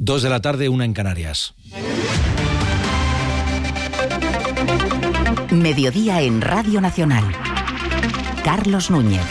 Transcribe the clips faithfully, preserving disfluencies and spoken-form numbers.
Dos de la tarde, una en Canarias. Mediodía en Radio Nacional. Carlos Núñez.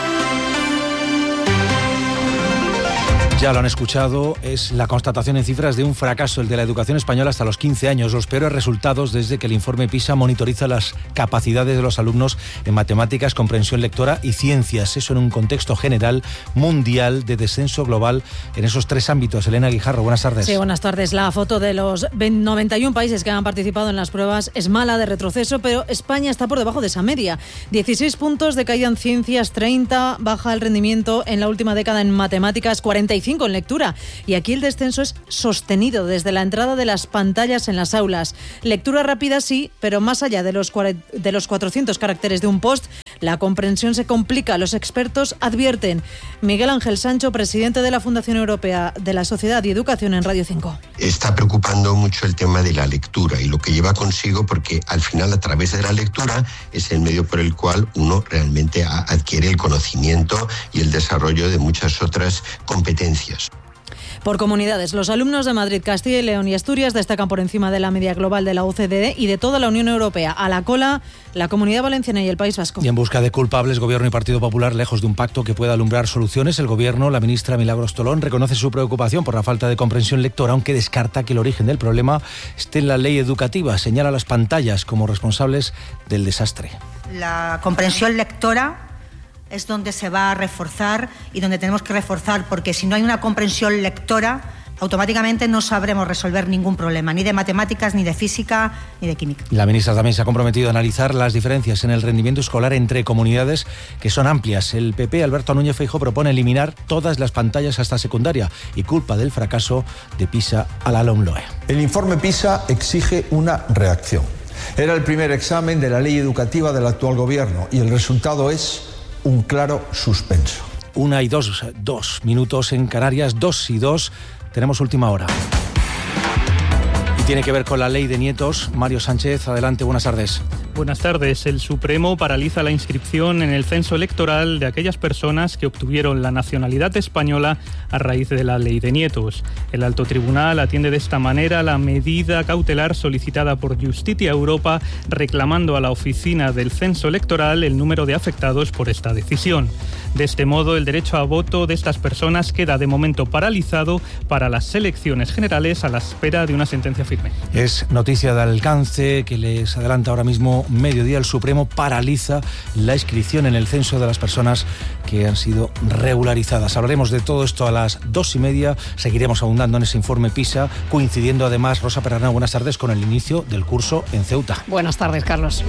Ya lo han escuchado, es la constatación en cifras de un fracaso, el de la educación española hasta los quince años, los peores resultados desde que el informe PISA monitoriza las capacidades de los alumnos en matemáticas, comprensión lectora y ciencias. Eso en un contexto general mundial de descenso global en esos tres ámbitos. Elena Guijarro, buenas tardes. Sí, buenas tardes. La foto de los noventa y uno países que han participado en las pruebas es mala, de retroceso, pero España está por debajo de esa media. dieciséis puntos de caída en ciencias, treinta baja el rendimiento en la última década en matemáticas, cuarenta y cinco en lectura. Y aquí el descenso es sostenido desde la entrada de las pantallas en las aulas. Lectura rápida sí, pero más allá de los, de los cuatrocientos caracteres de un post, la comprensión se complica. Los expertos advierten. Miguel Ángel Sancho, presidente de la Fundación Europea de la Sociedad y Educación, en Radio cinco. Está preocupando mucho el tema de la lectura y lo que lleva consigo, porque al final, a través de la lectura, es el medio por el cual uno realmente adquiere el conocimiento y el desarrollo de muchas otras competencias. Por comunidades, los alumnos de Madrid, Castilla y León y Asturias destacan por encima de la media global de la O C D E y de toda la Unión Europea. A la cola, la Comunidad Valenciana y el País Vasco. Y en busca de culpables, Gobierno y Partido Popular, lejos de un pacto que pueda alumbrar soluciones, el Gobierno, la ministra Milagros Tolón, reconoce su preocupación por la falta de comprensión lectora, aunque descarta que el origen del problema esté en la ley educativa. Señala las pantallas como responsables del desastre. La comprensión lectora es donde se va a reforzar y donde tenemos que reforzar, porque si no hay una comprensión lectora, automáticamente no sabremos resolver ningún problema, ni de matemáticas, ni de física, ni de química. La ministra también se ha comprometido a analizar las diferencias en el rendimiento escolar entre comunidades, que son amplias. El P P, Alberto Núñez Feijóo, propone eliminar todas las pantallas hasta secundaria y culpa del fracaso de PISA a la LOMLOE. El informe PISA exige una reacción. Era el primer examen de la ley educativa del actual gobierno y el resultado es un claro suspenso. Una y dos, dos minutos en Canarias, dos y dos. Tenemos última hora. Y tiene que ver con la ley de nietos. Mario Sánchez, adelante, buenas tardes. Buenas tardes. El Supremo paraliza la inscripción en el censo electoral de aquellas personas que obtuvieron la nacionalidad española a raíz de la ley de nietos. El Alto Tribunal atiende de esta manera la medida cautelar solicitada por Justitia Europa, reclamando a la oficina del censo electoral el número de afectados por esta decisión. De este modo, el derecho a voto de estas personas queda de momento paralizado para las elecciones generales a la espera de una sentencia firme. Es noticia de alcance que les adelanta ahora mismo Mediodía. El Supremo paraliza la inscripción en el censo de las personas que han sido regularizadas. Hablaremos de todo esto a las dos y media. Seguiremos abundando en ese informe PISA, coincidiendo además, Rosa Perarnau, buenas tardes, con el inicio del curso en Ceuta. Buenas tardes, Carlos.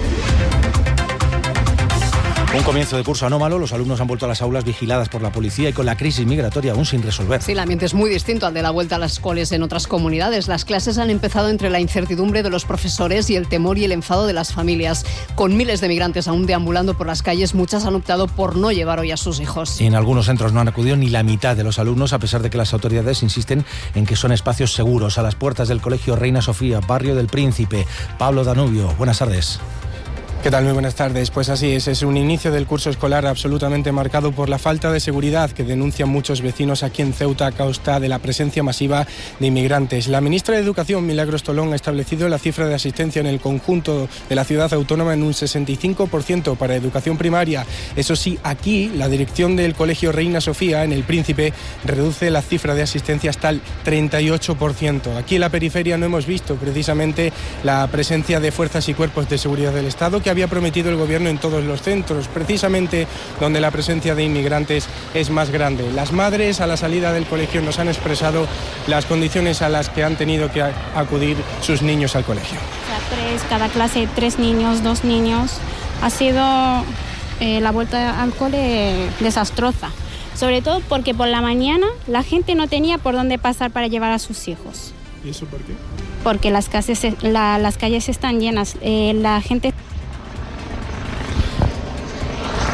Un comienzo de curso anómalo, los alumnos han vuelto a las aulas vigiladas por la policía y con la crisis migratoria aún sin resolver. Sí, el ambiente es muy distinto al de la vuelta a las escuelas en otras comunidades. Las clases han empezado entre la incertidumbre de los profesores y el temor y el enfado de las familias. Con miles de migrantes aún deambulando por las calles, muchas han optado por no llevar hoy a sus hijos. En algunos centros no han acudido ni la mitad de los alumnos, a pesar de que las autoridades insisten en que son espacios seguros. A las puertas del Colegio Reina Sofía, Barrio del Príncipe. Pablo Danubio, buenas tardes. ¿Qué tal? Muy buenas tardes. Pues así es, es un inicio del curso escolar absolutamente marcado por la falta de seguridad que denuncian muchos vecinos aquí en Ceuta a causa de la presencia masiva de inmigrantes. La ministra de Educación, Milagros Tolón, ha establecido la cifra de asistencia en el conjunto de la ciudad autónoma en un sesenta y cinco por ciento para educación primaria. Eso sí, aquí la dirección del Colegio Reina Sofía, en el Príncipe, reduce la cifra de asistencia hasta el treinta y ocho por ciento. Aquí en la periferia no hemos visto precisamente la presencia de fuerzas y cuerpos de seguridad del Estado que había prometido el gobierno en todos los centros, precisamente donde la presencia de inmigrantes es más grande. Las madres a la salida del colegio nos han expresado las condiciones a las que han tenido que acudir sus niños al colegio. O sea, tres, cada clase, tres niños, dos niños. Ha sido eh, la vuelta al cole desastrosa, sobre todo porque por la mañana la gente no tenía por dónde pasar para llevar a sus hijos. ¿Y eso por qué? Porque las calles, la, las calles están llenas, eh, la gente...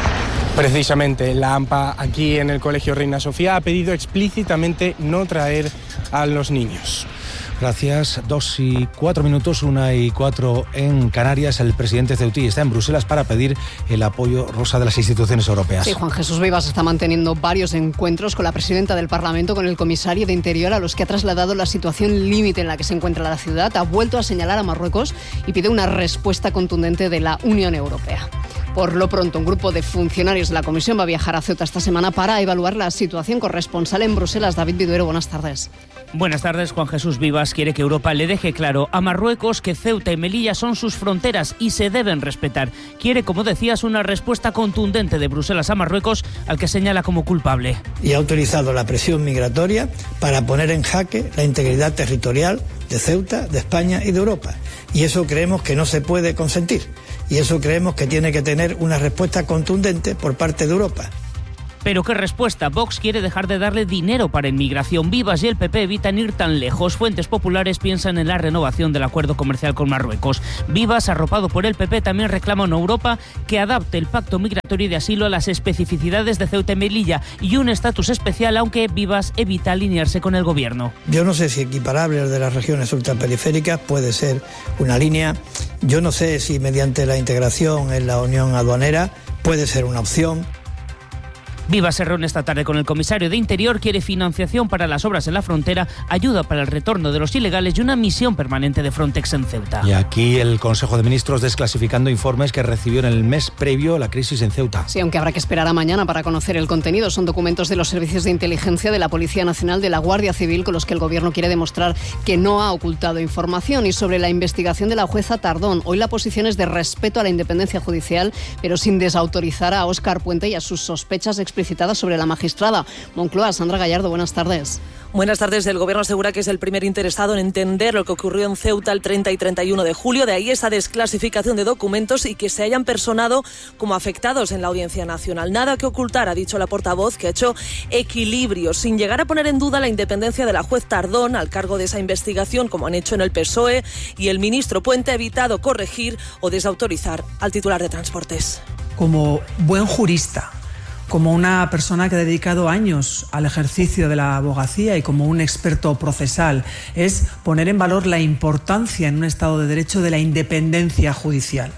Precisamente, la AMPA aquí en el Colegio Reina Sofía ha pedido explícitamente no traer a los niños. Gracias. Dos y cuatro minutos, una y cuatro en Canarias. El presidente ceutí está en Bruselas para pedir el apoyo rosa de las instituciones europeas. Sí, Juan Jesús Vivas está manteniendo varios encuentros con la presidenta del Parlamento, con el comisario de Interior, a los que ha trasladado la situación límite en la que se encuentra la ciudad. Ha vuelto a señalar a Marruecos y pide una respuesta contundente de la Unión Europea. Por lo pronto, un grupo de funcionarios de la Comisión va a viajar a Ceuta esta semana para evaluar la situación. Corresponsal en Bruselas, David Viduero, buenas tardes. Buenas tardes. Juan Jesús Vivas quiere que Europa le deje claro a Marruecos que Ceuta y Melilla son sus fronteras y se deben respetar. Quiere, como decías, una respuesta contundente de Bruselas a Marruecos, al que señala como culpable. Y ha utilizado la presión migratoria para poner en jaque la integridad territorial de Ceuta, de España y de Europa. Y eso creemos que no se puede consentir. Y eso creemos que tiene que tener una respuesta contundente por parte de Europa. ¿Pero qué respuesta? Vox quiere dejar de darle dinero para inmigración. Vivas y el P P evitan ir tan lejos. Fuentes populares piensan en la renovación del acuerdo comercial con Marruecos. Vivas, arropado por el P P, también reclama a una Europa que adapte el pacto migratorio y de asilo a las especificidades de Ceuta y Melilla y un estatus especial, aunque Vivas evita alinearse con el gobierno. Yo no sé si equiparable al de las regiones ultraperiféricas puede ser una línea. Yo no sé si mediante la integración en la unión aduanera puede ser una opción. Vivas se reúne esta tarde con el comisario de Interior, quiere financiación para las obras en la frontera, ayuda para el retorno de los ilegales y una misión permanente de Frontex en Ceuta. Y aquí el Consejo de Ministros desclasificando informes que recibió en el mes previo a la crisis en Ceuta. Sí, aunque habrá que esperar a mañana para conocer el contenido. Son documentos de los servicios de inteligencia de la Policía Nacional, de la Guardia Civil, con los que el Gobierno quiere demostrar que no ha ocultado información. Y sobre la investigación de la jueza Tardón, hoy la posición es de respeto a la independencia judicial, pero sin desautorizar a Óscar Puente y a sus sospechas explícitas sobre la magistrada. Moncloa, Sandra Gallardo, buenas tardes. Buenas tardes. El Gobierno asegura que es el primer interesado en entender lo que ocurrió en Ceuta el treinta y treinta y uno de julio. De ahí esa desclasificación de documentos y que se hayan personado como afectados en la Audiencia Nacional. Nada que ocultar, ha dicho la portavoz, que ha hecho equilibrio, sin llegar a poner en duda la independencia de la juez Tardón al cargo de esa investigación, como han hecho en el P S O E, y el ministro Puente ha evitado corregir o desautorizar al titular de Transportes. Como buen jurista, como una persona que ha dedicado años al ejercicio de la abogacía y como un experto procesal, es poner en valor la importancia en un Estado de Derecho de la independencia judicial.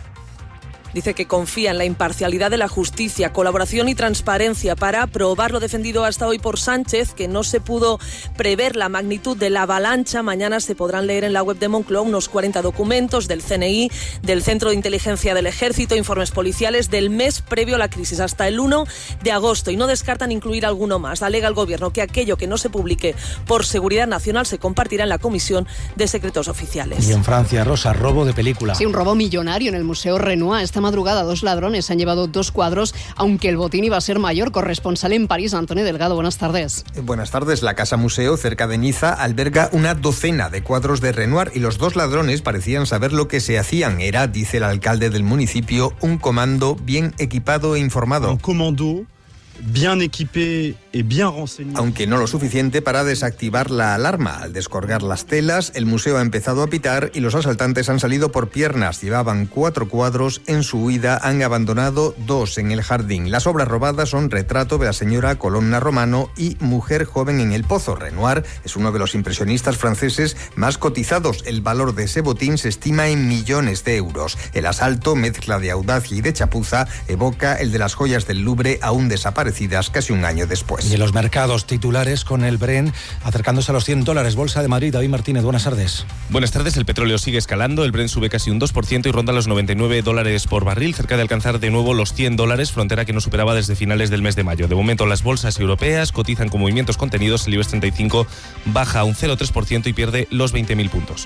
Dice que confía en la imparcialidad de la justicia, colaboración y transparencia para probar lo defendido hasta hoy por Sánchez, que no se pudo prever la magnitud de la avalancha. Mañana se podrán leer en la web de Moncloa unos cuarenta documentos del C N I, del Centro de Inteligencia del Ejército, informes policiales del mes previo a la crisis, hasta el uno de agosto. Y no descartan incluir alguno más. Alega el Gobierno que aquello que no se publique por seguridad nacional se compartirá en la Comisión de Secretos Oficiales. Y en Francia, Rosa, robo de película. Sí, un robo millonario en el Museo Renoir. Esta madrugada dos ladrones se han llevado dos cuadros, aunque el botín iba a ser mayor. Corresponsal en París, Antonio Delgado, buenas tardes. Buenas tardes. La Casa Museo, cerca de Niza, alberga una docena de cuadros de Renoir y los dos ladrones parecían saber lo que se hacían. Era, dice el alcalde del municipio, un comando bien equipado e informado. Un comando bien equipé y bien renseñado. Aunque no lo suficiente para desactivar la alarma. Al descolgar las telas, el museo ha empezado a pitar y los asaltantes han salido por piernas. Llevaban cuatro cuadros, en su huida han abandonado dos en el jardín. Las obras robadas son Retrato de la señora Colonna Romano y Mujer joven en el pozo. Renoir es uno de los impresionistas franceses más cotizados. El valor de ese botín se estima en millones de euros. El asalto, mezcla de audacia y de chapuza, evoca el de las joyas del Louvre aún desaparecidas casi un año después. Y en los mercados titulares con el Brent acercándose a los cien dólares. Bolsa de Madrid, David Martínez, buenas tardes. Buenas tardes. El petróleo sigue escalando. El Brent sube casi un dos por ciento y ronda los noventa y nueve dólares por barril, cerca de alcanzar de nuevo los cien dólares, frontera que no superaba desde finales del mes de mayo. De momento, las bolsas europeas cotizan con movimientos contenidos. El IBEX treinta y cinco baja un cero coma tres por ciento y pierde los veinte mil puntos.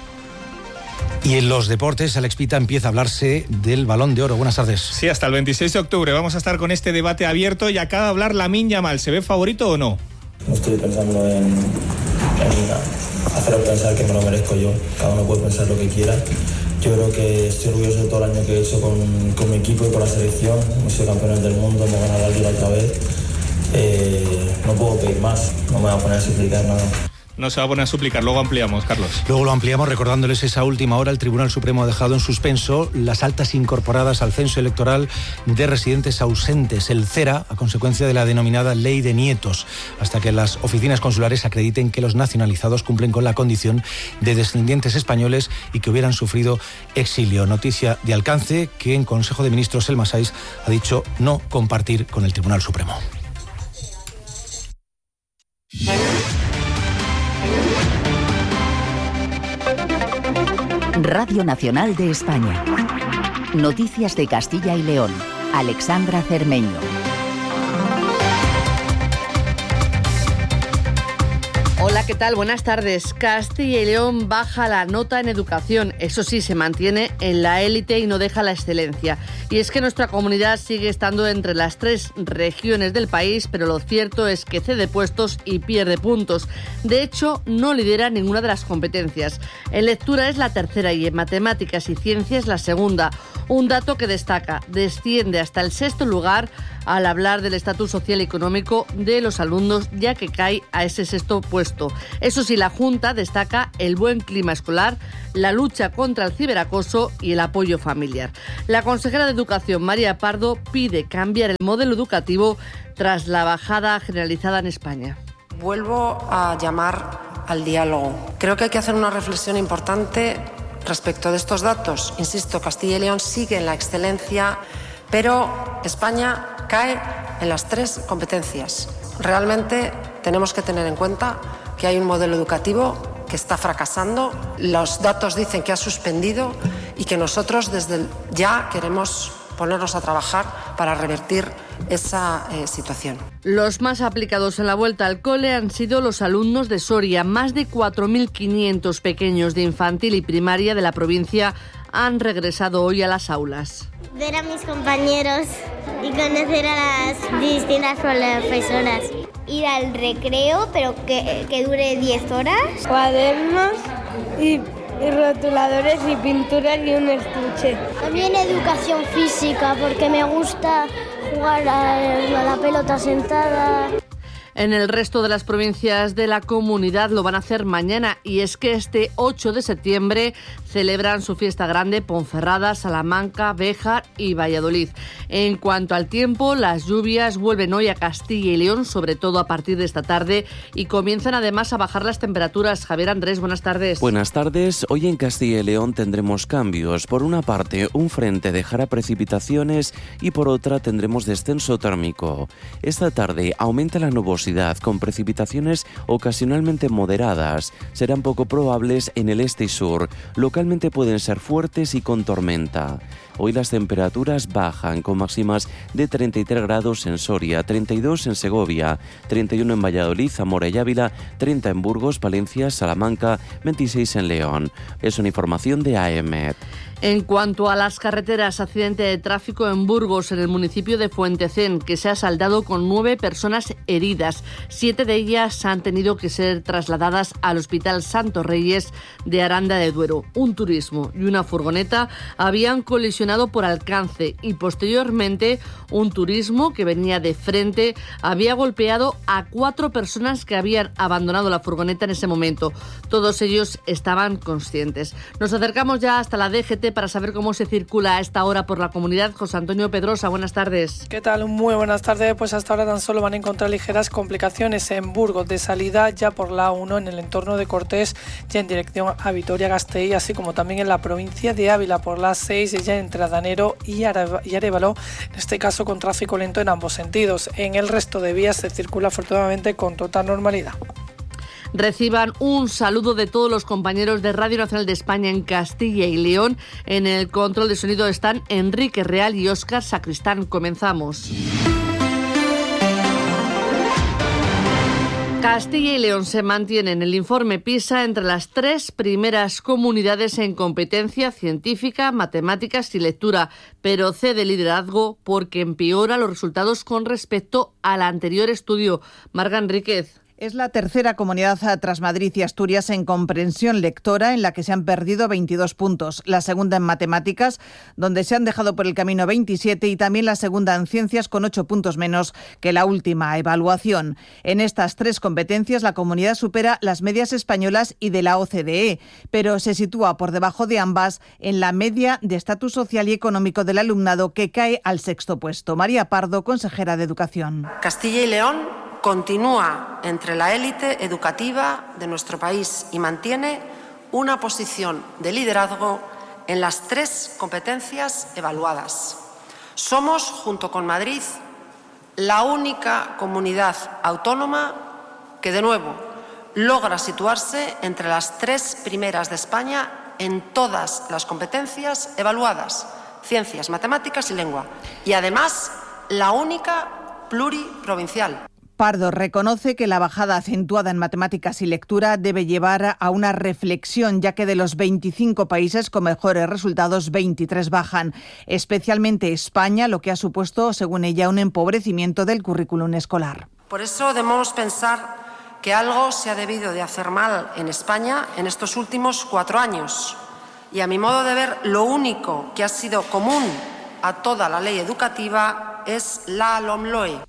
Y en los deportes, Alex Pita, empieza a hablarse del Balón de Oro. Buenas tardes. Sí, hasta el veintiséis de octubre vamos a estar con este debate abierto y acaba de hablar Lamine Yamal. ¿Se ve favorito o no? No estoy pensando en, en haceros pensar que me lo merezco yo. Cada uno puede pensar lo que quiera. Yo creo que estoy orgulloso de todo el año que he hecho con, con mi equipo y con la selección. Hemos sido campeones del mundo, hemos ganado la Liga otra vez. Eh, no puedo pedir más, no me voy a poner a explicar nada. no se va a poner a suplicar. Luego ampliamos, Carlos. Luego lo ampliamos recordándoles esa última hora. El Tribunal Supremo ha dejado en suspenso las altas incorporadas al censo electoral de residentes ausentes, el CERA, a consecuencia de la denominada Ley de Nietos, hasta que las oficinas consulares acrediten que los nacionalizados cumplen con la condición de descendientes españoles y que hubieran sufrido exilio. Noticia de alcance que en Consejo de Ministros Elma Saiz ha dicho no compartir con el Tribunal Supremo. Radio Nacional de España. Noticias de Castilla y León. Alexandra Cermeño. Hola, ¿qué tal? Buenas tardes. Castilla y León baja la nota en educación. Eso sí, se mantiene en la élite y no deja la excelencia. Y es que nuestra comunidad sigue estando entre las tres regiones del país, pero lo cierto es que cede puestos y pierde puntos. De hecho, no lidera ninguna de las competencias. En lectura es la tercera y en matemáticas y ciencias la segunda. Un dato que destaca, desciende hasta el sexto lugar al hablar del estatus social y económico de los alumnos, ya que cae a ese sexto puesto. Eso sí, la Junta destaca el buen clima escolar, la lucha contra el ciberacoso y el apoyo familiar. La consejera de Educación, María Pardo, pide cambiar el modelo educativo tras la bajada generalizada en España. Vuelvo a llamar al diálogo. Creo que hay que hacer una reflexión importante respecto de estos datos. Insisto, Castilla y León sigue en la excelencia, pero España cae en las tres competencias. Realmente tenemos que tener en cuenta que hay un modelo educativo que está fracasando, los datos dicen que ha suspendido y que nosotros desde el ya queremos ponernos a trabajar para revertir esa eh, situación. Los más aplicados en la vuelta al cole han sido los alumnos de Soria. Más de cuatro mil quinientos pequeños de infantil y primaria de la provincia han regresado hoy a las aulas. Ver a mis compañeros y conocer a las distintas profesoras. Ir al recreo, pero que, que dure diez horas. Cuadernos y, y rotuladores y pinturas y un estuche. También educación física, porque me gusta jugar a la pelota sentada. En el resto de las provincias de la comunidad lo van a hacer mañana, y es que este ocho de septiembre celebran su fiesta grande Ponferrada, Salamanca, Béjar y Valladolid. En cuanto al tiempo, las lluvias vuelven hoy a Castilla y León, sobre todo a partir de esta tarde, y comienzan además a bajar las temperaturas. Javier Andrés, buenas tardes. Buenas tardes. Hoy en Castilla y León tendremos cambios. Por una parte, un frente dejará precipitaciones y por otra tendremos descenso térmico. Esta tarde aumenta la nubosidad con precipitaciones ocasionalmente moderadas. Serán poco probables en el este y sur. Localmente pueden ser fuertes y con tormenta. Hoy las temperaturas bajan con máximas de treinta y tres grados en Soria, treinta y dos en Segovia, treinta y uno en Valladolid, Zamora y Ávila, treinta en Burgos, Palencia, Salamanca, veintiséis en León. Es una información de A E M E T. En cuanto a las carreteras, accidente de tráfico en Burgos, en el municipio de Fuentecén, que se ha saldado con nueve personas heridas. Siete de ellas han tenido que ser trasladadas al Hospital Santos Reyes de Aranda de Duero. Un turismo y una furgoneta habían colisionado por alcance y posteriormente un turismo que venía de frente había golpeado a cuatro personas que habían abandonado la furgoneta en ese momento. Todos ellos estaban conscientes. Nos acercamos ya hasta la D G T para saber cómo se circula a esta hora por la comunidad. José Antonio Pedrosa, buenas tardes. ¿Qué tal? Muy buenas tardes. Pues hasta ahora tan solo van a encontrar ligeras complicaciones en Burgos, de salida ya por la A uno en el entorno de Cortés, ya en dirección a Vitoria-Gasteiz, así como también en la provincia de Ávila por la A seis, ya entre Adanero y Arévalo, en este caso con tráfico lento en ambos sentidos. En el resto de vías se circula afortunadamente con total normalidad. Reciban un saludo de todos los compañeros de Radio Nacional de España en Castilla y León. En el control de sonido están Enrique Real y Óscar Sacristán. Comenzamos. Castilla y León se mantiene en el informe PISA entre las tres primeras comunidades en competencia científica, matemáticas y lectura, pero cede liderazgo porque empeora los resultados con respecto al anterior estudio. Marga Enríquez. Es la tercera comunidad tras Madrid y Asturias en comprensión lectora, en la que se han perdido veintidós puntos. La segunda en matemáticas, donde se han dejado por el camino veintisiete, y también la segunda en ciencias, con ocho puntos menos que la última evaluación. En estas tres competencias, la comunidad supera las medias españolas y de la O C D E, pero se sitúa por debajo de ambas en la media de estatus social y económico del alumnado, que cae al sexto puesto. María Pardo, consejera de Educación. Castilla y León continúa entre la élite educativa de nuestro país y mantiene una posición de liderazgo en las tres competencias evaluadas. Somos, junto con Madrid, la única comunidad autónoma que, de nuevo, logra situarse entre las tres primeras de España en todas las competencias evaluadas: ciencias, matemáticas y lengua. Y, además, la única pluriprovincial. Pardo reconoce que la bajada acentuada en matemáticas y lectura debe llevar a una reflexión, ya que de los veinticinco países con mejores resultados, veintitrés bajan, especialmente España, lo que ha supuesto, según ella, un empobrecimiento del currículum escolar. Por eso debemos pensar que algo se ha debido de hacer mal en España en estos últimos cuatro años. Y a mi modo de ver, lo único que ha sido común a toda la ley educativa es la LOMLOE.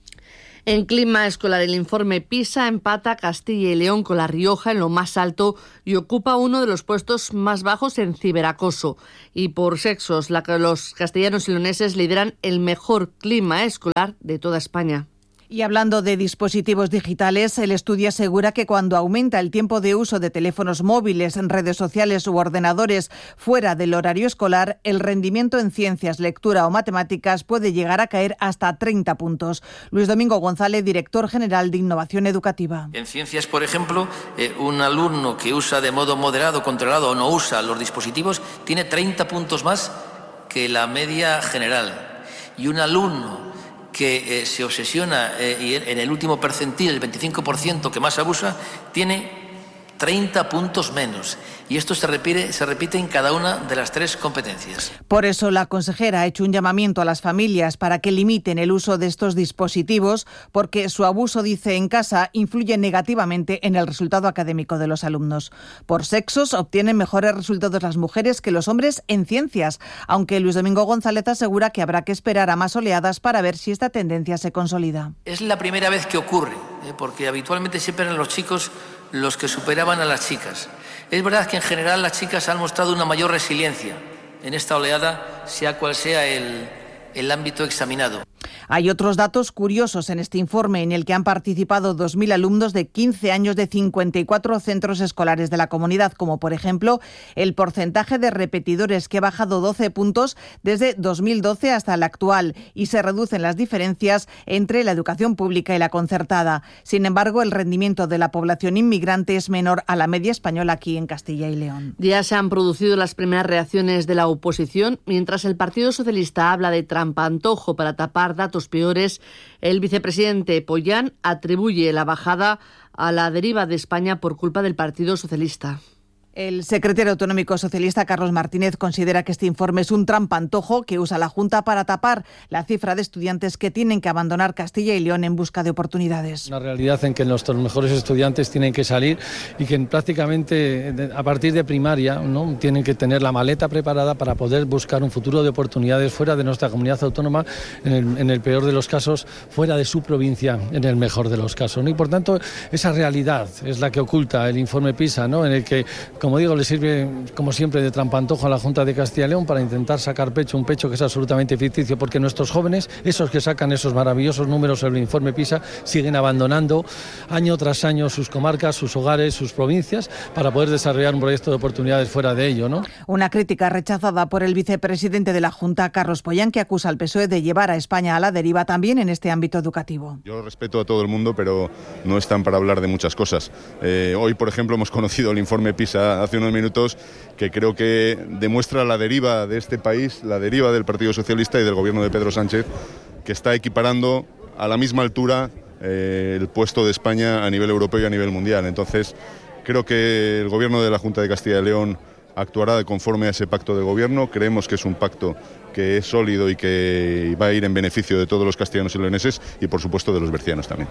En clima escolar, el informe PISA empata Castilla y León con La Rioja en lo más alto y ocupa uno de los puestos más bajos en ciberacoso. Y por sexos, la que los castellanos y leoneses lideran el mejor clima escolar de toda España. Y hablando de dispositivos digitales, el estudio asegura que cuando aumenta el tiempo de uso de teléfonos móviles, en redes sociales u ordenadores fuera del horario escolar, el rendimiento en ciencias, lectura o matemáticas puede llegar a caer hasta treinta puntos. Luis Domingo González, director general de Innovación Educativa. En ciencias, por ejemplo, eh, un alumno que usa de modo moderado, controlado o no usa los dispositivos tiene treinta puntos más que la media general. Y un alumno que eh, se obsesiona eh, y en el último percentil, el veinticinco por ciento que más abusa, tiene treinta puntos menos. Y esto se repite, se repite en cada una de las tres competencias. Por eso la consejera ha hecho un llamamiento a las familias para que limiten el uso de estos dispositivos, porque su abuso, dice, en casa influye negativamente en el resultado académico de los alumnos. Por sexos, obtienen mejores resultados las mujeres que los hombres en ciencias, aunque Luis Domingo González asegura que habrá que esperar a más oleadas para ver si esta tendencia se consolida. Es la primera vez que ocurre, ¿eh? porque habitualmente siempre eran los chicos los que superaban a las chicas. Es verdad que en general las chicas han mostrado una mayor resiliencia en esta oleada, sea cual sea el, el ámbito examinado. Hay otros datos curiosos en este informe, en el que han participado dos mil alumnos de quince años de cincuenta y cuatro centros escolares de la comunidad, como por ejemplo el porcentaje de repetidores, que ha bajado doce puntos desde dos mil doce hasta el actual, y se reducen las diferencias entre la educación pública y la concertada. Sin embargo, el rendimiento de la población inmigrante es menor a la media española aquí en Castilla y León. Ya se han producido las primeras reacciones de la oposición. Mientras el Partido Socialista habla de trampantojo para tapar datos peores, el vicepresidente Pollán atribuye la bajada a la deriva de España por culpa del Partido Socialista. El secretario autonómico socialista Carlos Martínez considera que este informe es un trampantojo que usa la Junta para tapar la cifra de estudiantes que tienen que abandonar Castilla y León en busca de oportunidades. Una realidad en que nuestros mejores estudiantes tienen que salir y que prácticamente a partir de primaria, ¿no?, tienen que tener la maleta preparada para poder buscar un futuro de oportunidades fuera de nuestra comunidad autónoma, en el, en el peor de los casos, fuera de su provincia, en el mejor de los casos, ¿no? Y por tanto, esa realidad es la que oculta el informe PISA, ¿no?, en el que, como digo, le sirve, como siempre, de trampantojo a la Junta de Castilla y León para intentar sacar pecho, un pecho que es absolutamente ficticio, porque nuestros jóvenes, esos que sacan esos maravillosos números en el informe PISA, siguen abandonando año tras año sus comarcas, sus hogares, sus provincias, para poder desarrollar un proyecto de oportunidades fuera de ello, ¿no? Una crítica rechazada por el vicepresidente de la Junta, Carlos Pollán, que acusa al P S O E de llevar a España a la deriva también en este ámbito educativo. Yo respeto a todo el mundo, pero no están para hablar de muchas cosas. Eh, hoy, por ejemplo, hemos conocido el informe PISA hace unos minutos, que creo que demuestra la deriva de este país, la deriva del Partido Socialista y del gobierno de Pedro Sánchez, que está equiparando a la misma altura eh, el puesto de España a nivel europeo y a nivel mundial. Entonces, creo que el gobierno de la Junta de Castilla y León actuará de conforme a ese pacto de gobierno. Creemos que es un pacto que es sólido y que va a ir en beneficio de todos los castellanos y leoneses y, por supuesto, de los bercianos también.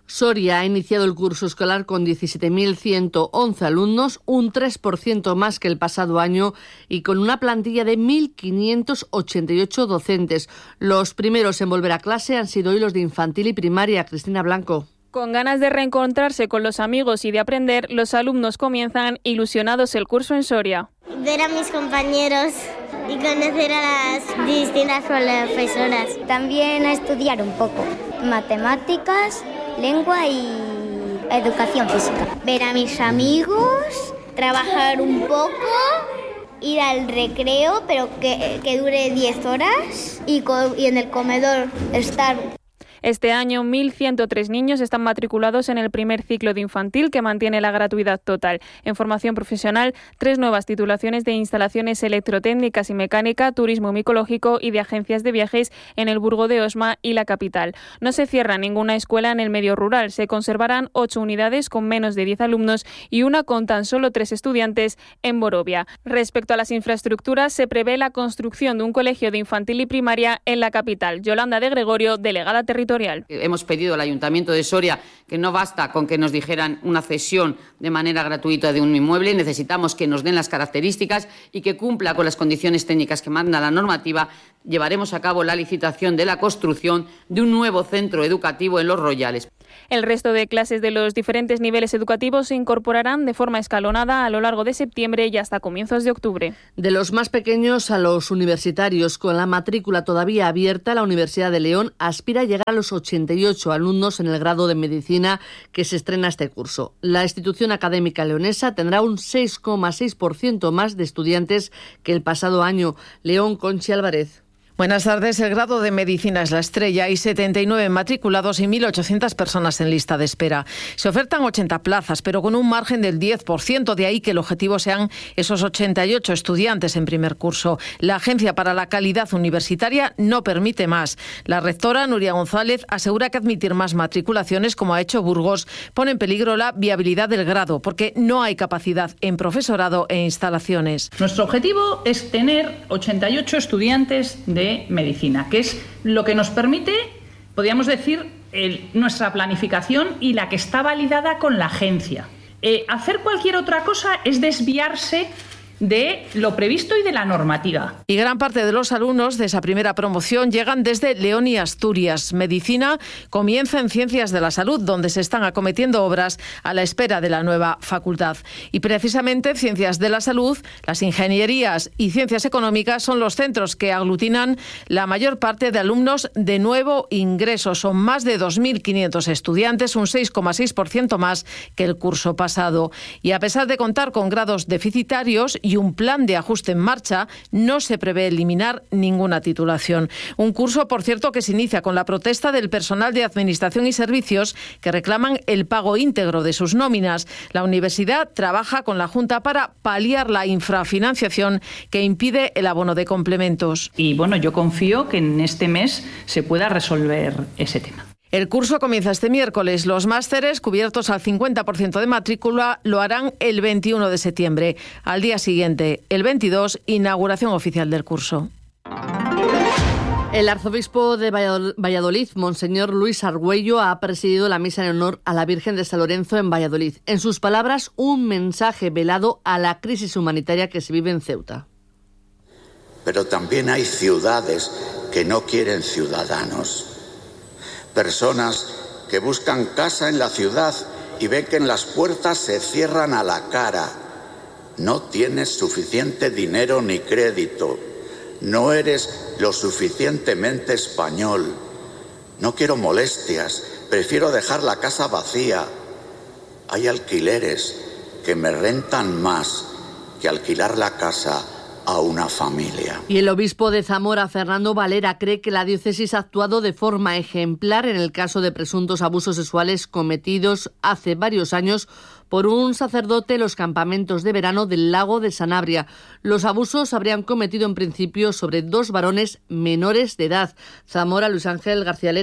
Soria ha iniciado el curso escolar con diecisiete mil ciento once alumnos, un tres por ciento más que el pasado año y con una plantilla de mil quinientos ochenta y ocho docentes. Los primeros en volver a clase han sido hoy los de infantil y primaria. Cristina Blanco. Con ganas de reencontrarse con los amigos y de aprender, los alumnos comienzan ilusionados el curso en Soria. Ver a mis compañeros y conocer a las distintas profesoras. También a estudiar un poco matemáticas, lengua y educación física. Ver a mis amigos, trabajar un poco, ir al recreo, pero que, que dure diez horas y, co- y en el comedor estar. Este año, mil ciento tres niños están matriculados en el primer ciclo de infantil, que mantiene la gratuidad total. En formación profesional, tres nuevas titulaciones de instalaciones electrotécnicas y mecánica, turismo micológico y de agencias de viajes en el Burgo de Osma y la capital. No se cierra ninguna escuela en el medio rural. Se conservarán ocho unidades con menos de diez alumnos y una con tan solo tres estudiantes en Borovia. Respecto a las infraestructuras, se prevé la construcción de un colegio de infantil y primaria en la capital. Yolanda de Gregorio, delegada territorial. Hemos pedido al Ayuntamiento de Soria que no basta con que nos dijeran una cesión de manera gratuita de un inmueble, necesitamos que nos den las características y que cumpla con las condiciones técnicas que manda la normativa. Llevaremos a cabo la licitación de la construcción de un nuevo centro educativo en Los Royales. El resto de clases de los diferentes niveles educativos se incorporarán de forma escalonada a lo largo de septiembre y hasta comienzos de octubre. De los más pequeños a los universitarios, con la matrícula todavía abierta, la Universidad de León aspira a llegar a los ochenta y ocho alumnos en el grado de medicina que se estrena este curso. La institución académica leonesa tendrá un seis coma seis por ciento más de estudiantes que el pasado año. León, Conchi Álvarez. Buenas tardes. El grado de Medicina es la estrella. Hay setenta y nueve matriculados y mil ochocientas personas en lista de espera. Se ofertan ochenta plazas, pero con un margen del diez por ciento. De ahí que el objetivo sean esos ochenta y ocho estudiantes en primer curso. La Agencia para la Calidad Universitaria no permite más. La rectora, Nuria González, asegura que admitir más matriculaciones, como ha hecho Burgos, pone en peligro la viabilidad del grado, porque no hay capacidad en profesorado e instalaciones. Nuestro objetivo es tener ochenta y ocho estudiantes de medicina, que es lo que nos permite, podríamos decir, el, nuestra planificación y la que está validada con la agencia. Eh, hacer cualquier otra cosa es desviarse de lo previsto y de la normativa. Y gran parte de los alumnos de esa primera promoción llegan desde León y Asturias. Medicina comienza en Ciencias de la Salud, donde se están acometiendo obras a la espera de la nueva facultad. Y precisamente Ciencias de la Salud, las ingenierías y Ciencias Económicas son los centros que aglutinan la mayor parte de alumnos de nuevo ingreso. Son más de dos mil quinientos estudiantes, un seis coma seis por ciento más que el curso pasado. Y a pesar de contar con grados deficitarios y un plan de ajuste en marcha, no se prevé eliminar ninguna titulación. Un curso, por cierto, que se inicia con la protesta del personal de Administración y Servicios que reclaman el pago íntegro de sus nóminas. La universidad trabaja con la Junta para paliar la infrafinanciación que impide el abono de complementos. Y bueno, yo confío que en este mes se pueda resolver ese tema. El curso comienza este miércoles. Los másteres, cubiertos al cincuenta por ciento de matrícula, lo harán el veintiuno de septiembre. Al día siguiente, el veintidós, inauguración oficial del curso. El arzobispo de Valladolid, Monseñor Luis Argüello, ha presidido la misa en honor a la Virgen de San Lorenzo en Valladolid. En sus palabras, un mensaje velado a la crisis humanitaria que se vive en Ceuta. Pero también hay ciudades que no quieren ciudadanos. Personas que buscan casa en la ciudad y ven que en las puertas se cierran a la cara. No tienes suficiente dinero ni crédito. No eres lo suficientemente español. No quiero molestias. Prefiero dejar la casa vacía. Hay alquileres que me rentan más que alquilar la casa a una familia. Y el obispo de Zamora, Fernando Valera, cree que la diócesis ha actuado de forma ejemplar en el caso de presuntos abusos sexuales cometidos hace varios años por un sacerdote en los campamentos de verano del lago de Sanabria. Los abusos se habrían cometido en principio sobre dos varones menores de edad. Zamora, Luis Ángel García Lera.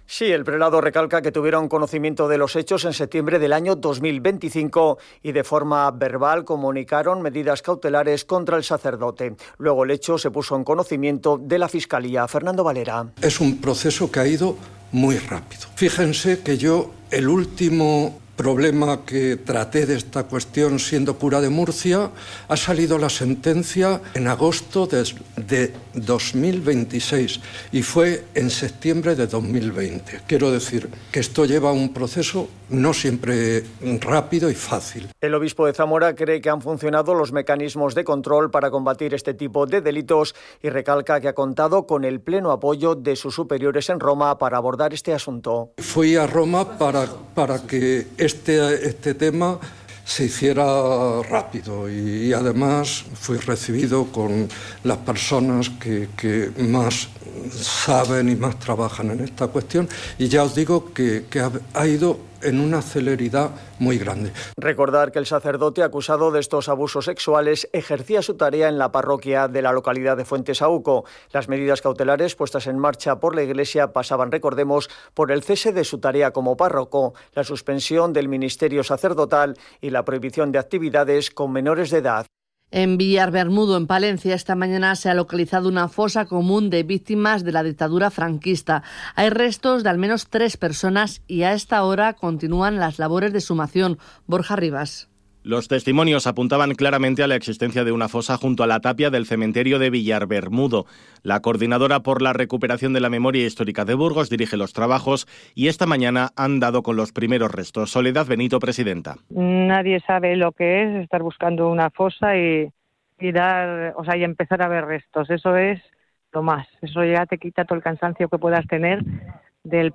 Sí, el prelado recalca que tuvieron conocimiento de los hechos en septiembre del año dos mil veinticinco y de forma verbal comunicaron medidas cautelares contra el sacerdote. Luego el hecho se puso en conocimiento de la Fiscalía. Fernando Valera. Es un proceso que ha ido muy rápido. Fíjense que yo, el último problema que traté de esta cuestión siendo cura de Murcia, ha salido la sentencia en agosto de, de dos mil veintiséis y fue en septiembre de dos mil veinte. Quiero decir que esto lleva un proceso no siempre rápido y fácil. El obispo de Zamora cree que han funcionado los mecanismos de control para combatir este tipo de delitos y recalca que ha contado con el pleno apoyo de sus superiores en Roma para abordar este asunto. Fui a Roma para, para que este, este tema se hiciera rápido y, y además fui recibido con las personas que, que más saben y más trabajan en esta cuestión y ya os digo que, que ha, ha ido en una celeridad muy grande. Recordar que el sacerdote acusado de estos abusos sexuales ejercía su tarea en la parroquia de la localidad de Fuentesauco. Las medidas cautelares puestas en marcha por la Iglesia pasaban, recordemos, por el cese de su tarea como párroco, la suspensión del ministerio sacerdotal y la prohibición de actividades con menores de edad. En Villarbermudo, en Palencia, esta mañana se ha localizado una fosa común de víctimas de la dictadura franquista. Hay restos de al menos tres personas y a esta hora continúan las labores de exhumación. Borja Rivas. Los testimonios apuntaban claramente a la existencia de una fosa junto a la tapia del cementerio de Villarbermudo. La Coordinadora por la Recuperación de la Memoria Histórica de Burgos dirige los trabajos y esta mañana han dado con los primeros restos. Soledad Benito, presidenta. Nadie sabe lo que es estar buscando una fosa y, y dar, o sea, y empezar a ver restos. Eso es lo más. Eso ya te quita todo el cansancio que puedas tener del